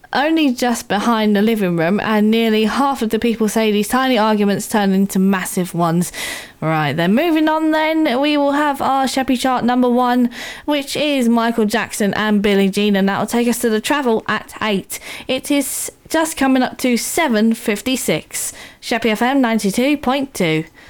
only just behind the living room, and nearly half of the people say these tiny arguments turn into massive ones. Right, then moving on then, we will have our Sheppy chart number 1, which is Michael Jackson and Billie Jean, and that will take us to the travel at 8. It is just coming up to 7:56. Sheppy FM 92.2.